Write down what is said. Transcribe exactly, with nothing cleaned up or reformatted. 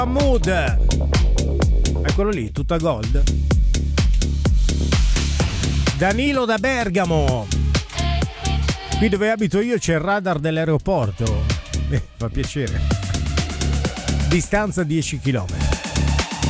Mood, eccolo lì, tutta gold. Danilo da Bergamo. Qui dove abito io c'è il radar dell'aeroporto. Eh, fa piacere. Distanza dieci chilometri.